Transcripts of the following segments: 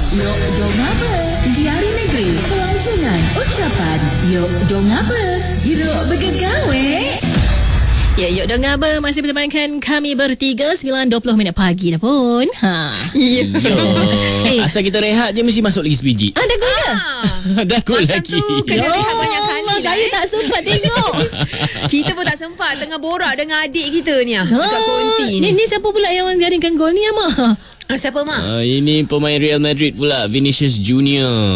Yok dong apa? Diari negeri, pelancongan, ucapan. Yok dong apa? Hiruk bergegawe. Ya, Yok Dong Apa masih bertemankan kami bertiga 9.20 minit pagi dah pun. Ya. Eh. Asal kita rehat je mesti masuk lagi sebiji. Ada gol ke? Dah gol Macam lagi. tu kena rehat banyak kali dah, Saya tak sempat tengok. Kita pun tak sempat tengah borak dengan adik kita ni dekat konti ni. Ni siapa pula yang jaringkan gol ni, Amah? Siapa mak? Ini pemain Real Madrid pula, Vinicius Junior.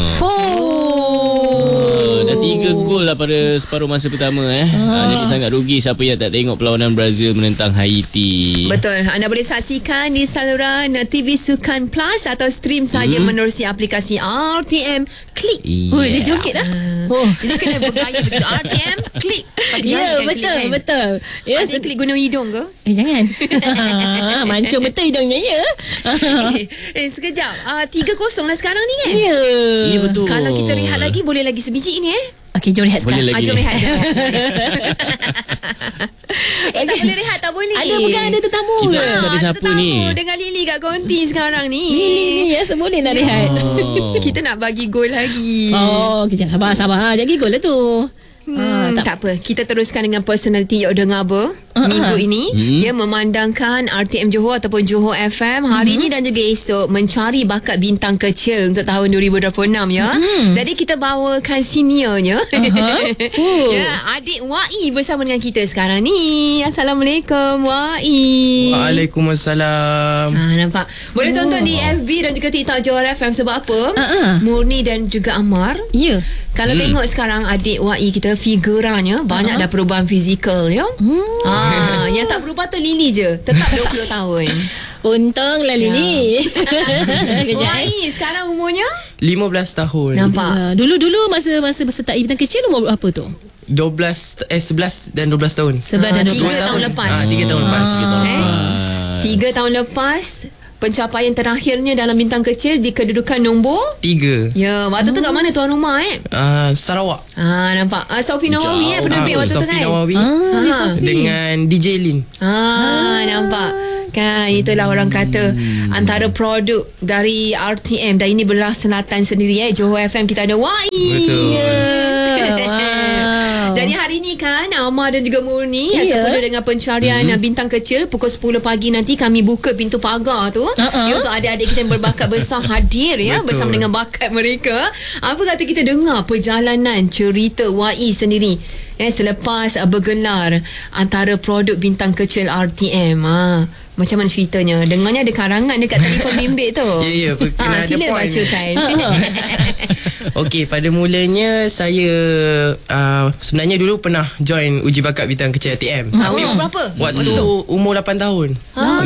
Dah 3 gol lah pada separuh masa pertama. Jadi sangat rugi siapa yang tak tengok perlawanan Brazil menentang Haiti. Betul. Anda boleh saksikan di saluran TV Sukan Plus atau stream saja menerusi aplikasi RTM Klik. Oh, dia joget lah. Dia kena bergaya begitu. RTM Klik. Ya, betul. Ya, Adik klik guna hidung ke? jangan. Mancung betul hidungnya, ya. Sekejap. 3-0 lah sekarang ni kan? Ya. Ya, betul. Kalau kita rehat lagi, boleh lagi sebiji ni Okey, jom rehat Boleh sekarang. lagi. Jom rehat. Tak boleh rehat, tak boleh. Ada bukan ada tetamu. Kita ke? ada siapa tetamu ni? Dengan Lily kat konti sekarang ni. Ni, ya, boleh nak rehat. Kita nak bagi gol lagi. Oh, kejap sabar. Jadi gol lah tu. Tak apa. Kita teruskan dengan personality Yok Dong Apa minggu ini. Dia memandangkan RTM Johor ataupun Johor FM hari ini dan juga esok mencari bakat bintang kecil untuk tahun 2026 ya. Jadi kita bawakan seniornya. Ya, adik Wai bersama dengan kita sekarang ni. Assalamualaikum Wai. Waalaikumsalam. Nampak. Boleh tonton di FB dan juga TikTok Johor FM. Sebab apa? Murni dan juga Amar. Ya. Kalau tengok sekarang adik Wai kita figuranya banyak dah perubahan fizikal ya. Yang tak berubah tu Lily je. Tetap 20 tahun. Untunglah Lily. Wai sekarang umurnya 15 tahun. nampak. Dulu masa sertai bintang kecil umur berapa tu? 11 dan 12 tahun. 11 dan 12 3 tahun lepas. 3 tahun lepas. 3 tahun lepas pencapaian terakhirnya dalam bintang kecil di kedudukan nombor 3. ya, waktu tu kat mana tuan rumah Sarawak. nampak. Sofi Nawawi penerbit waktu tu Sofi kan. Nawawi dengan DJ Lin. Nampak kan, itulah orang kata antara produk dari RTM dan ini belah selatan sendiri Johor FM kita ada Wai. Betul. Jadi hari ni kan Amar dan juga Murni sempena dengan pencarian bintang kecil pukul 10 pagi nanti kami buka pintu pagar tu untuk adik-adik kita yang berbakat besar hadir ya. Betul. Bersama dengan bakat mereka. Apa kata kita dengar perjalanan cerita Wai sendiri selepas bergelar antara produk bintang kecil RTM. Macam mana ceritanya? Dengarnya ada karangan dekat telefon bimbit tu. Ya, kena ada sila point. bacakan. Okey, pada mulanya saya sebenarnya dulu pernah join uji bakat bintang kecil RTM. Umur berapa? Waktu tu umur 8 tahun.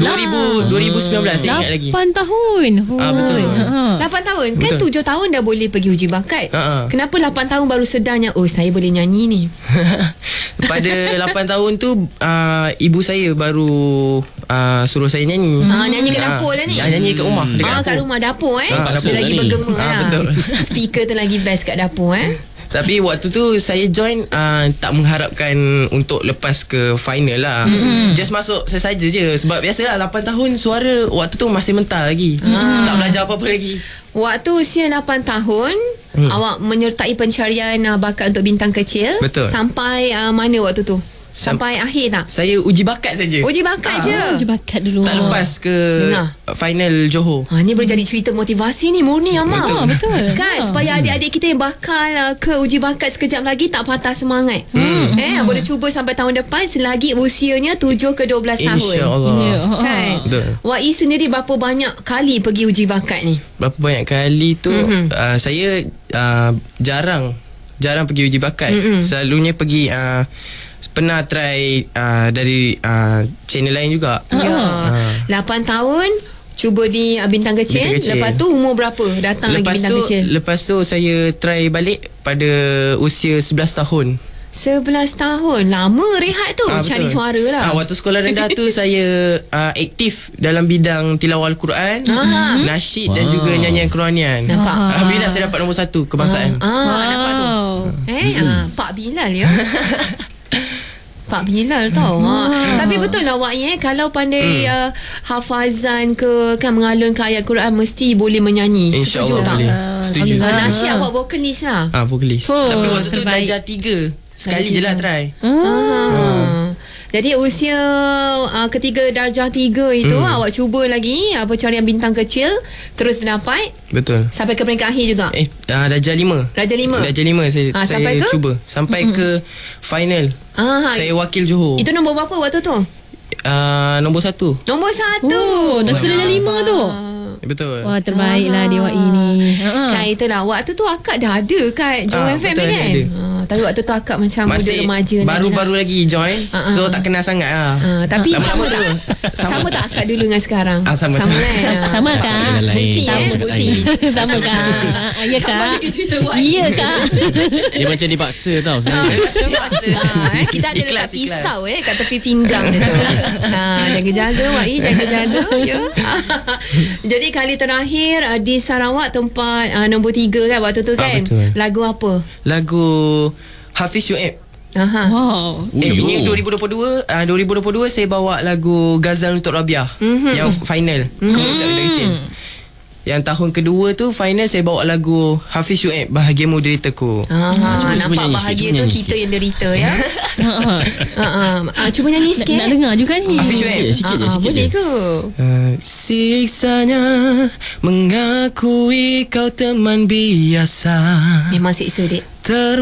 2019 saya ingat lagi. 8 tahun. Betul. 8 tahun kan? Betul. 7 tahun dah boleh pergi uji bakat. Kenapa 8 tahun baru sedarnya saya boleh nyanyi ni? Pada 8 tahun tu ibu saya baru suruh saya nyanyi. Nyanyi ke dapur lah ni. Nyanyi kat rumah, dekat kat dapur. rumah dapur dapur Dia lagi ni. bergema lah. Betul. Speaker tu lagi best kat dapur Tapi waktu tu saya join tak mengharapkan untuk lepas ke final lah. Just masuk saja je. Sebab biasalah 8 tahun suara waktu tu masih mental lagi. Tak belajar apa-apa lagi. Waktu usia 8 tahun awak menyertai pencarian bakat untuk bintang kecil. Betul. Sampai mana waktu tu? Sampai akhir tak? Saya uji bakat saja. Uji bakat je. Uji bakat dulu. Tak lepas ke Dengar. final Johor. Ni boleh jadi cerita motivasi ni Murni Amal. Betul. Kan supaya adik-adik kita yang bakal ke uji bakat sekejap lagi tak patah semangat. Boleh cuba sampai tahun depan selagi usianya 7 ke 12 tahun. InsyaAllah. Kan? Betul. Wai sendiri berapa banyak kali pergi uji bakat ni? Berapa banyak kali tu saya jarang pergi uji bakat. Selalunya pergi pernah try dari channel lain juga. 8 tahun cuba di bintang kecil. Lepas tu umur berapa datang lagi bintang kecil? Lepas tu saya try balik pada usia 11 tahun. 11 tahun. Lama rehat tu cari betul. suara lah. Waktu sekolah rendah tu saya aktif dalam bidang tilawah Al-Quran, nasyid dan juga nyanyian kerohanian. Nampak? Alhamdulillah saya dapat nombor 1 kebangsaan. Nampak tu. Pak Bilal ya. Pak Bilal tau. Tapi betul lah Wak kalau pandai hafazan ke kan mengalunkan ayat Quran mesti boleh menyanyi. InsyaAllah boleh. Setuju. Nasyid awak vokalis lah. Vokalis. Oh, Tapi waktu tu terbaik. darjah 3. Sekali je lah try. Jadi usia ketiga darjah 3 itu awak cuba lagi pencarian bintang kecil, terus dapat Betul. sampai ke peringkat akhir juga. Darjah 5. Darjah 5. Darjah 5 saya sampai ke? cuba sampai ke final. Saya wakil Johor. Itu nombor berapa waktu tu? Nombor 1. Nombor 1. Dah sudah darjah 5 tu. Betul. Wah, terbaiklah dia Wak ini. Kan itulah waktu tu akak dah ada kat Johor FM betul, ni kan. ada. Tapi waktu tu akak macam muda Masih remaja baru-baru lagi join. So tak kenal sangat lah. tapi sama Lama-lama tak? Sama tak akak dulu dengan sekarang? Sama. kan? Sama Cakap kah? benda lain. Bukti Cakap bukti. Sama kah? Ya Sama kah? lagi cerita Wak. Ya kah? Dia macam dipaksa tau sebenarnya. Kita ada letak Ikhlas. pisau kat tepi pinggang dia tu. Jaga-jaga Wak jaga-jaga ya. Jadi kali terakhir di Sarawak tempat nombor 3 kan waktu tu kan. Betul. Lagu apa? Lagu Hafiz Shuaib. Wow. Ini 2022 saya bawa lagu Ghazal untuk Rabiah yang final Kemuncak Bintang Kecil. Yang tahun kedua tu final saya bawa lagu Hafiz Shuaib Bahagiamu Deritaku. Nampak nyanyi bahagia sikit, tu nyanyi kita sikit. yang derita ya. Cuba nyanyi sikit. Nak dengar juga ni. Hafiz Shuaib. Sikit je. Boleh ke? Siksanya mengakui kau teman biasa Memang siksa dek.